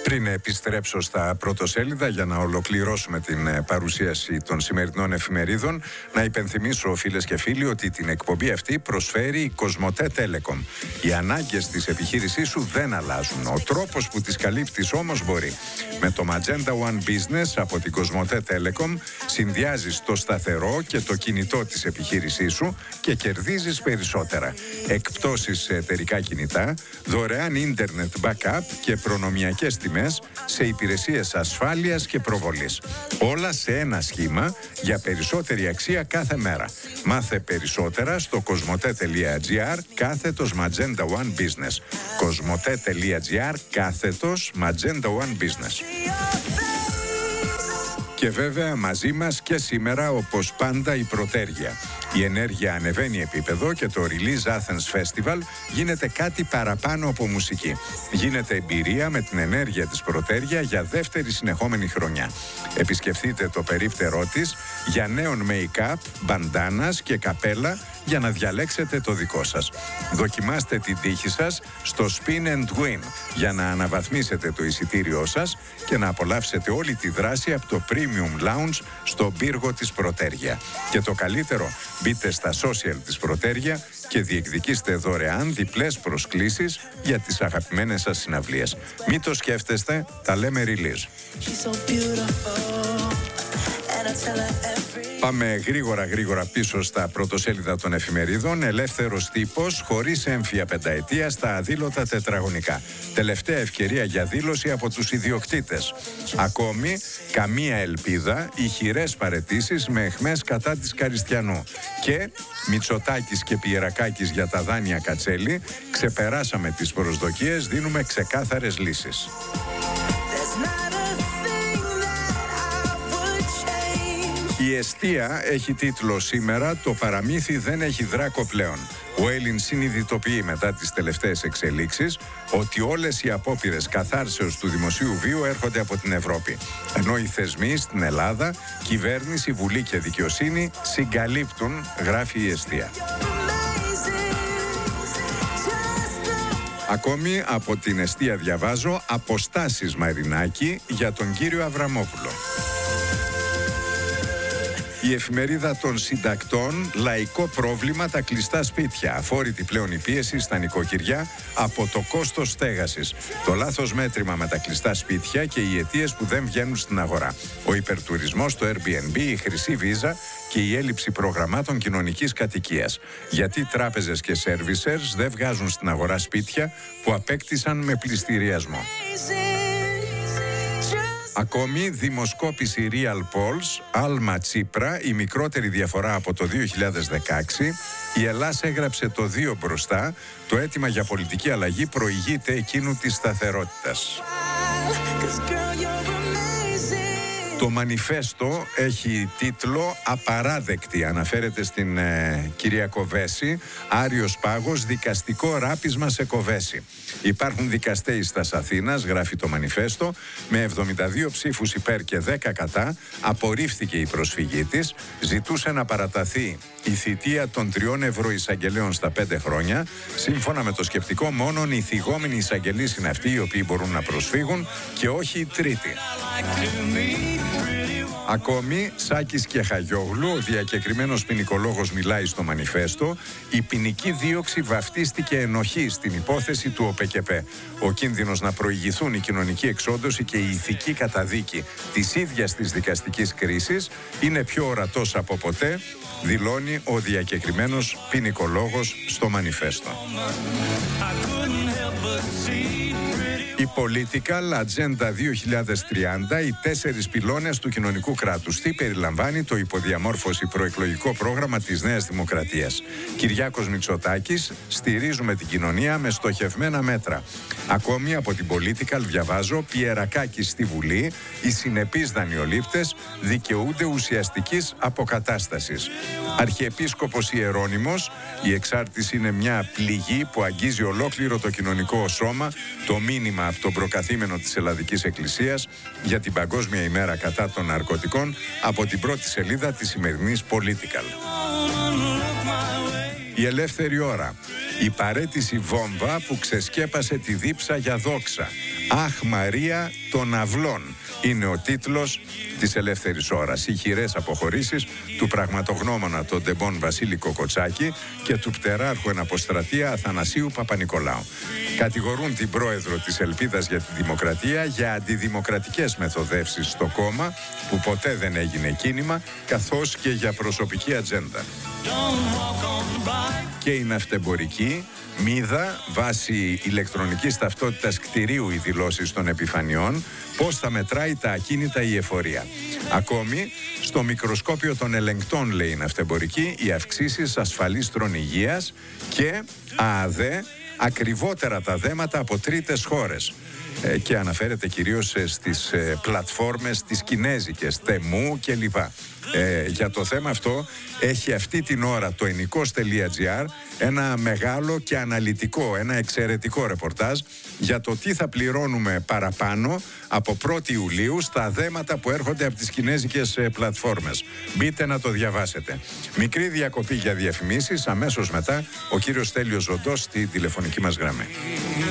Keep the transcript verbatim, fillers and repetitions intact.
Πριν επιστρέψω στα πρωτοσέλιδα για να ολοκληρώσουμε την παρουσίαση των σημερινών εφημερίδων, να υπενθυμίσω, φίλες και φίλοι, ότι την εκπομπή αυτή προσφέρει η Κοσμοτέ Telecom. Οι ανάγκες της επιχείρησής σου δεν αλλάζουν. Ο τρόπος που τις καλύπτεις όμως μπορεί. Με το Magenta One Business από την Κοσμοτέ Telecom συνδυάζεις το σταθερό και το κινητό της επιχείρησής σου και κερδίζεις περισσότερα. Εκπτώσεις σε εταιρικά κινητά, δωρεάν ίντερνετ backup και προνομιακές τιμές σε υπηρεσίες ασφάλειας και προβολής. Όλα σε ένα σχήμα για περισσότερη αξία κάθε μέρα. Μάθε περισσότερα στο κοσμοτέ.gr κάθετος Magenta One Business. κοσμοτέ.gr κάθετος Magenta One Business. Και βέβαια μαζί μας και σήμερα, όπως πάντα, η Πρωτέργεια. Η ενέργεια ανεβαίνει επίπεδο και το Release Athens Festival γίνεται κάτι παραπάνω από μουσική. Γίνεται εμπειρία με την ενέργεια της Πρωτέργεια για δεύτερη συνεχόμενη χρονιά. Επισκεφτείτε το περίπτερό της για νέων make-up, μπαντάνας και καπέλα για να διαλέξετε το δικό σας. Δοκιμάστε την τύχη σας στο Spin and Win για να αναβαθμίσετε το εισιτήριό σας και να απολαύσετε όλη τη δράση από το Premium Lounge στο πύργο της Πρωτέργεια. Και το καλύτερο, μπείτε στα social της Πρωτέργεια και διεκδικήστε δωρεάν διπλές προσκλήσεις για τις αγαπημένες σας συναυλίες. Μην το σκέφτεστε, τα λέμε release. Πάμε γρήγορα γρήγορα πίσω στα πρωτοσέλιδα των εφημερίδων. Ελεύθερος τύπος χωρίς έμφυα πενταετία στα αδήλωτα τετραγωνικά. Τελευταία ευκαιρία για δήλωση από τους ιδιοκτήτες. Ακόμη καμία ελπίδα, ηχηρές παραιτήσεις με αιχμές κατά της Καριστιανού. Και Μητσοτάκης και Πιερακάκης για τα δάνεια Κατσέλη. Ξεπεράσαμε τις προσδοκίες, δίνουμε ξεκάθαρες λύσεις. Η εστία έχει τίτλο σήμερα «Το παραμύθι δεν έχει δράκο πλέον». Ο Έλλην συνειδητοποιεί μετά τις τελευταίες εξελίξεις ότι όλες οι απόπειρες καθάρσεως του δημοσίου βίου έρχονται από την Ευρώπη. Ενώ οι θεσμοί στην Ελλάδα, κυβέρνηση, βουλή και δικαιοσύνη συγκαλύπτουν, γράφει η εστία. Ακόμη από την εστία διαβάζω αποστάσεις Μαρινάκη για τον κύριο Αβραμόπουλο. Η εφημερίδα των συντακτών, λαϊκό πρόβλημα τα κλειστά σπίτια. Αφόρητη πλέον η πίεση στα νοικοκυριά από το κόστος στέγασης. Το λάθος μέτρημα με τα κλειστά σπίτια και οι αιτίες που δεν βγαίνουν στην αγορά. Ο υπερτουρισμός, το Airbnb, η χρυσή βίζα και η έλλειψη προγραμμάτων κοινωνικής κατοικίας. Γιατί τράπεζες και servicers δεν βγάζουν στην αγορά σπίτια που απέκτησαν με πληστηριασμό. Ακόμη, δημοσκόπηση Real Polls, Άλμα Τσίπρα, η μικρότερη διαφορά από το δύο χιλιάδες δεκαέξι. Η Ελλάς έγραψε το δύο μπροστά. Το αίτημα για πολιτική αλλαγή προηγείται εκείνου της σταθερότητας. Το μανιφέστο έχει τίτλο «Απαράδεκτη». Αναφέρεται στην ε, κυρία Κοβέση. Άριος πάγος, δικαστικό ράπισμα σε Κοβέση. Υπάρχουν δικαστές στα Αθήνας, γράφει το μανιφέστο, με εβδομήντα δύο ψήφους υπέρ και δέκα κατά. Απορρίφθηκε η προσφυγή της. Ζητούσε να παραταθεί η θητεία των τριών ευρωεισαγγελέων στα πέντε χρόνια. Σύμφωνα με το σκεπτικό, μόνον οι θυγόμενοι εισαγγελείς είναι αυτοί οι οποίοι μπορούν να προσφύγουν και όχι οι τρίτοι. Ακόμη, Σάκης και Χαγιόγλου, ο διακεκριμένος ποινικολόγος μιλάει στο μανιφέστο. Η ποινική δίωξη βαφτίστηκε ενοχή στην υπόθεση του ΟΠΕΚΕΠΕ. Ο κίνδυνος να προηγηθούν η κοινωνική εξόντωση και η ηθική καταδίκη της ίδιας της δικαστικής κρίσης είναι πιο ορατός από ποτέ, δηλώνει ο διακεκριμένος ποινικολόγος στο μανιφέστο. Η Political Agenda δύο χιλιάδες τριάντα, οι τέσσερις πυλώνες του κοινωνικού κράτους. Τι περιλαμβάνει το υποδιαμόρφωση προεκλογικό πρόγραμμα της Νέας Δημοκρατίας. Κυριάκος Μητσοτάκης, στηρίζουμε την κοινωνία με στοχευμένα μέτρα. Ακόμη από την Political διαβάζω, Πιερακάκης στη Βουλή, οι συνεπείς δανειολήπτες δικαιούνται ουσιαστικής αποκατάστασης. Αρχιεπίσκοπος Ιερώνυμος, η εξάρτηση είναι μια πληγή που αγγίζει ολόκληρο το κοινωνικό σώμα. Το μήνυμα από τον προκαθήμενο της Ελλαδικής Εκκλησίας για την Παγκόσμια ημέρα κατά των ναρκωτικών από την πρώτη σελίδα της σημερινής Political. Η ελεύθερη ώρα. Η παραίτηση βόμβα που ξεσκέπασε τη δίψα για δόξα. «Αχ Μαρία των Αυλών» είναι ο τίτλος της Ελεύθερης Ώρας. Οι χειρές αποχωρήσεις του πραγματογνώμονα των Ντεμπών Βασίλη Κοκοτσάκη και του πτεράρχου εν αποστρατεία Αθανασίου Παπα-Νικολάου κατηγορούν την πρόεδρο της Ελπίδας για τη Δημοκρατία για αντιδημοκρατικές μεθοδεύσεις στο κόμμα που ποτέ δεν έγινε κίνημα, καθώς και για προσωπική ατζέντα. Και η ναυτεμπορική μίδα βάσει ηλεκτρονικής ταυτότητας κτηρίου οι δηλώσεις των επιφανειών πώς θα μετράει τα ακίνητα η εφορία. Ακόμη, στο μικροσκόπιο των ελεγκτών, λέει η ναυτεμπορική, οι αυξήσεις ασφαλίστρων υγείας και ΑΑΔΕ ακριβότερα τα δέματα από τρίτες χώρες. Ε, και αναφέρεται κυρίως ε, στις ε, πλατφόρμες τις κινέζικες, Τεμού κλπ. Ε, για το θέμα αυτό έχει αυτή την ώρα το ενικός τελεία τζι άρ ένα μεγάλο και αναλυτικό, ένα εξαιρετικό ρεπορτάζ για το τι θα πληρώνουμε παραπάνω από πρώτη Ιουλίου στα δέματα που έρχονται από τις κινέζικες ε, πλατφόρμες. Μπείτε να το διαβάσετε. Μικρή διακοπή για διαφημίσεις, αμέσως μετά ο κύριος Στέλιος Ζοντός στη τηλεφωνική μας γραμμή.